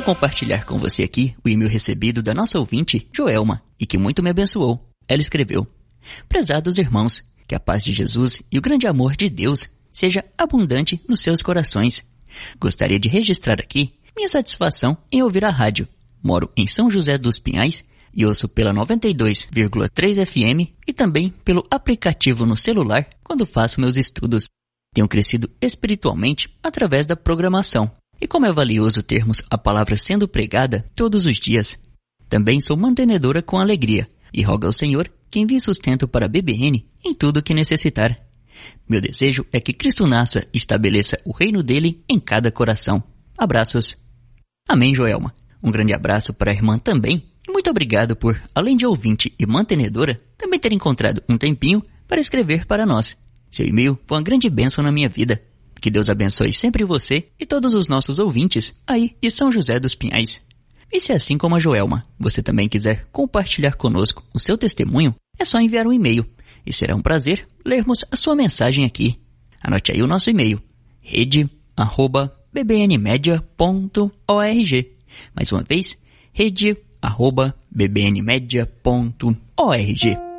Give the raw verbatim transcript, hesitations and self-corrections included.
Quero compartilhar com você aqui o e-mail recebido da nossa ouvinte, Joelma, e que muito me abençoou. Ela escreveu: Prezados irmãos, que a paz de Jesus e o grande amor de Deus seja abundante nos seus corações. Gostaria de registrar aqui minha satisfação em ouvir a rádio. Moro em São José dos Pinhais e ouço pela noventa e dois vírgula três F M e também pelo aplicativo no celular quando faço meus estudos. Tenho crescido espiritualmente através da programação. E como é valioso termos a palavra sendo pregada todos os dias. Também sou mantenedora com alegria e rogo ao Senhor que envie sustento para a B B N em tudo o que necessitar. Meu desejo é que Cristo nasça e estabeleça o reino dele em cada coração. Abraços. Amém, Joelma. Um grande abraço para a irmã também. E muito obrigado por, além de ouvinte e mantenedora, também ter encontrado um tempinho para escrever para nós. Seu e-mail foi uma grande bênção na minha vida. Que Deus abençoe sempre você e todos os nossos ouvintes aí de São José dos Pinhais. E se assim como a Joelma, você também quiser compartilhar conosco o seu testemunho, é só enviar um e-mail. E será um prazer lermos a sua mensagem aqui. Anote aí o nosso e-mail, rede arroba b b n media ponto org. Mais uma vez, rede arroba b b n media ponto org.